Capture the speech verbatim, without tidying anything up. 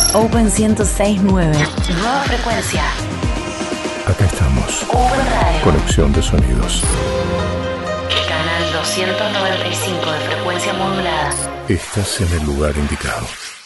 Open ciento seis punto nueve. Nueva frecuencia. Acá estamos. Open Radio. Conexión de sonidos. Canal doscientos noventa y cinco de frecuencia modulada. Estás en el lugar indicado.